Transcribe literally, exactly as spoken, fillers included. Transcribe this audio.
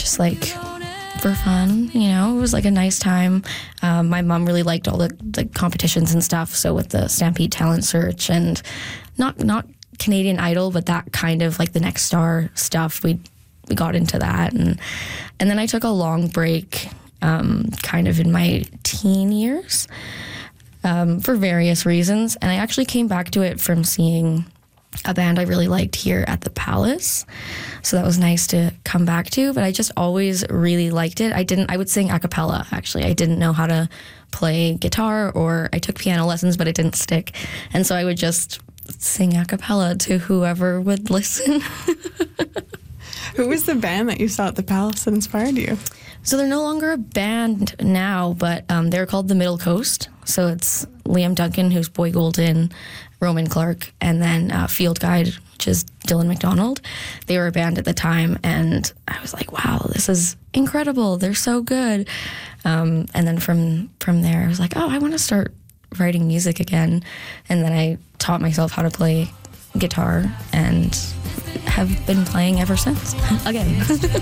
just like for fun, you know. It was like a nice time. Um, my mom really liked all the, the competitions and stuff. So with the Stampede Talent Search and not not Canadian Idol, but that kind of like the Next Star stuff, we we got into that. And and then I took a long break um, kind of in my teen years um, for various reasons. And I actually came back to it from seeing a band I really liked here at the Palace. So that was nice to come back to, but I just always really liked it. I didn't, I would sing a cappella, actually. I didn't know how to play guitar, or I took piano lessons, but it didn't stick. And so I would just sing a cappella to whoever would listen. Who was the band that you saw at the Palace that inspired you? So they're no longer a band now, but um, they're called the Middle Coast. So it's Liam Duncan, who's Boy Golden, Roman Clark, and then uh, Field Guide, which is Dylan McDonald. They were a band at the time, and I was like, wow, this is incredible. They're so good. Um, and then from, from there, I was like, oh, I want to start writing music again. And then I taught myself how to play guitar and have been playing ever since. Again.